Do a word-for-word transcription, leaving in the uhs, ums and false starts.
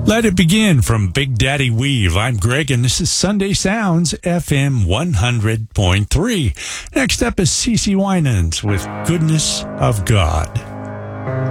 Let it begin from Big Daddy Weave. I'm Greg, and this is Sunday Sounds, F M one hundred point three. Next up is CeCe Winans with Goodness of God.